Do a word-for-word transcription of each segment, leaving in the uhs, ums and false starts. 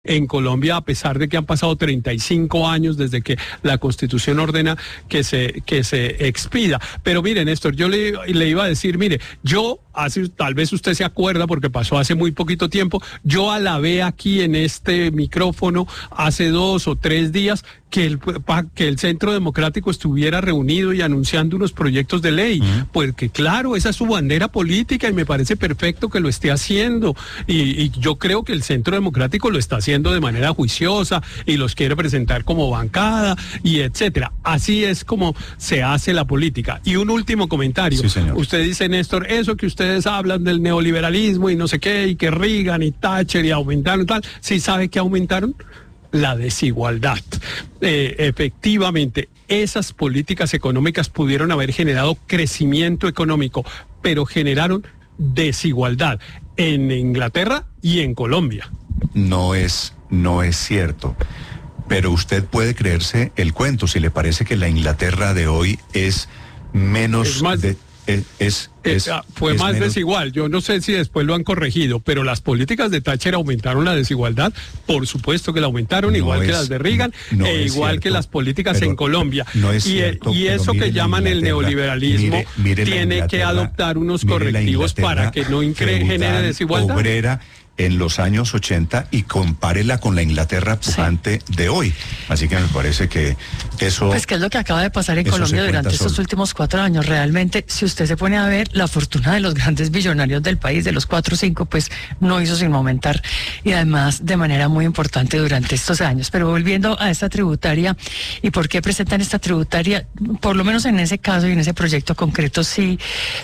en Colombia, a pesar de que han pasado treinta y cinco años desde que la Constitución ordena que se que se expida. Pero mire, Néstor, yo le, le iba a decir, mire, yo, hace, tal vez usted se acuerda porque pasó hace muy poquito tiempo, yo alabé aquí en este micrófono hace dos o tres días que el, que el Centro Democrático estuviera reunido y anunciando unos proyectos de ley, uh-huh. porque claro, esa es su bandera política y me parece perfecto que lo esté haciendo, y, y yo creo que el Centro Democrático lo está haciendo de manera juiciosa y los quiere presentar como bancada y etcétera. Así es como se hace la política. Y un último comentario. Sí, señor. Usted dice, Néstor, eso que ustedes hablan del neoliberalismo y no sé qué, y que Reagan y Thatcher y aumentaron y tal, ¿sí sabe que aumentaron? La desigualdad. Eh, efectivamente, esas políticas económicas pudieron haber generado crecimiento económico, pero generaron desigualdad en Inglaterra y en Colombia. No es, no es cierto. Pero usted puede creerse el cuento si le parece que la Inglaterra de hoy es menos... Es más, de, es, es, es, fue es más menos... desigual. Yo no sé si después lo han corregido, pero las políticas de Thatcher aumentaron la desigualdad. Por supuesto que la aumentaron, no igual es, que las de Reagan, no e igual cierto, que las políticas en Colombia. No es y, cierto, y eso que llaman el neoliberalismo mire, mire tiene que adoptar unos correctivos para que no incre- genere desigualdad. Obrera en los años ochenta y compárela con la Inglaterra pujante sí. de hoy. Así que me parece que eso... Pues que es lo que acaba de pasar en Colombia durante estos solo. últimos cuatro años. Realmente, si usted se pone a ver la fortuna de los grandes billonarios del país, de los cuatro o cinco, pues no hizo sino aumentar, y además de manera muy importante durante estos años. Pero volviendo a esta tributaria, ¿y por qué presentan esta tributaria? Por lo menos en ese caso y en ese proyecto concreto, sí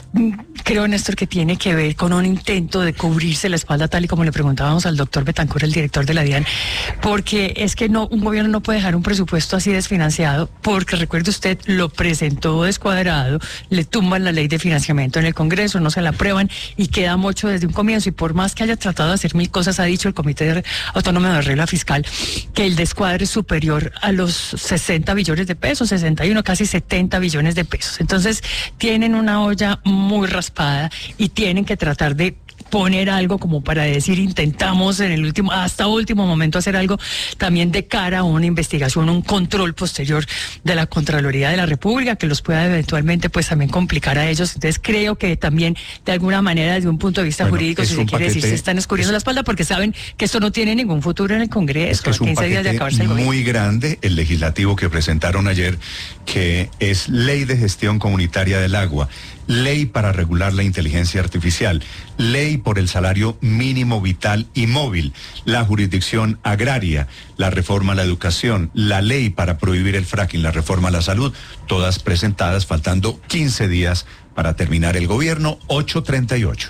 creo, Néstor, que tiene que ver con un intento de cubrirse la espalda, tal y como le preguntábamos al doctor Betancourt, el director de la DIAN, porque es que no, un gobierno no puede dejar un presupuesto así desfinanciado, porque recuerde usted, lo presentó descuadrado, le tumban la ley de financiamiento en el Congreso, no se la aprueban y queda mucho desde un comienzo, y por más que haya tratado de hacer mil cosas, ha dicho el Comité Autónomo de Regla Fiscal que el descuadre es superior a los sesenta billones de pesos, sesenta y uno, casi setenta billones de pesos. Entonces tienen una olla muy raspada y tienen que tratar de poner algo como para decir, intentamos en el último, hasta último momento hacer algo también de cara a una investigación, un control posterior de la Contraloría de la República que los pueda eventualmente pues también complicar a ellos. Entonces creo que también de alguna manera desde un punto de vista bueno, jurídico, si se quiere paquete, decir, se están escurriendo es, la espalda porque saben que esto no tiene ningún futuro en el Congreso. Es que es un quince días de acabarse el muy gobierno. grande el legislativo que presentaron ayer, que es Ley de Gestión Comunitaria del Agua, Ley para regular la inteligencia artificial, Ley por el salario mínimo vital y móvil, la jurisdicción agraria, la reforma a la educación, la ley para prohibir el fracking, la reforma a la salud, todas presentadas faltando quince días para terminar el gobierno. Ocho treinta y ocho.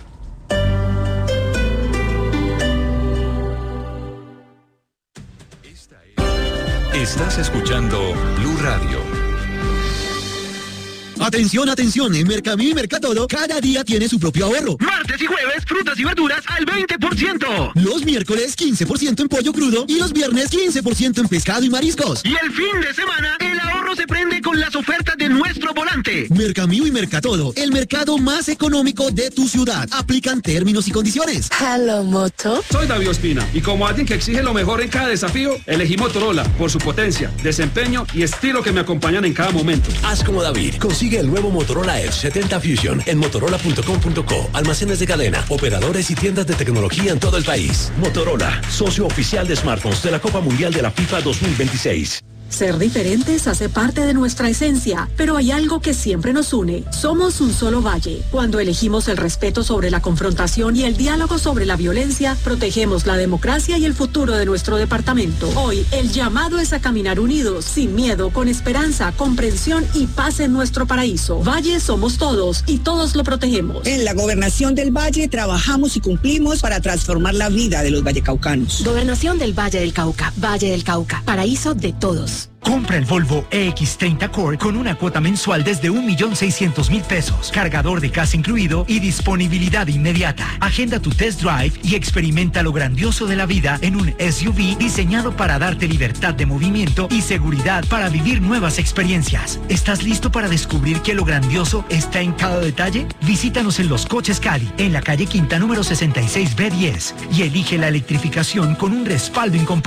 Estás escuchando Blue Radio. Atención, atención, en Mercamí y Mercatodo cada día tiene su propio ahorro. Martes y jueves, frutas y verduras al veinte por ciento. Los miércoles, quince por ciento en pollo crudo y los viernes, quince por ciento en pescado y mariscos. Y el fin de semana, el ahorro se prende con las ofertas de nuestro volante. Mercamí y Mercatodo, el mercado más económico de tu ciudad. Aplican términos y condiciones. Hello, Moto. Soy David Ospina y como alguien que exige lo mejor en cada desafío, elegí Motorola por su potencia, desempeño y estilo que me acompañan en cada momento. Haz como David, consigue el nuevo Motorola Edge setenta Fusion en motorola punto com punto co, almacenes de cadena, operadores y tiendas de tecnología en todo el país. Motorola, socio oficial de smartphones de la Copa Mundial de la FIFA dos mil veintiséis. Ser diferentes hace parte de nuestra esencia, pero hay algo que siempre nos une. Somos un solo valle. Cuando elegimos el respeto sobre la confrontación y el diálogo sobre la violencia, protegemos la democracia y el futuro de nuestro departamento. Hoy, el llamado es a caminar unidos, sin miedo, con esperanza, comprensión y paz en nuestro paraíso. Valle somos todos y todos lo protegemos. En la Gobernación del Valle trabajamos y cumplimos para transformar la vida de los vallecaucanos. Gobernación del Valle del Cauca, Valle del Cauca, paraíso de todos. Compra el Volvo E X treinta Core con una cuota mensual desde un millón seiscientos mil pesos, cargador de casa incluido y disponibilidad inmediata. Agenda tu test drive y experimenta lo grandioso de la vida en un S U V diseñado para darte libertad de movimiento y seguridad para vivir nuevas experiencias. ¿Estás listo para descubrir que lo grandioso está en cada detalle? Visítanos en Los Coches Cali, en la calle Quinta número sesenta y seis B diez, y elige la electrificación con un respaldo incomparable.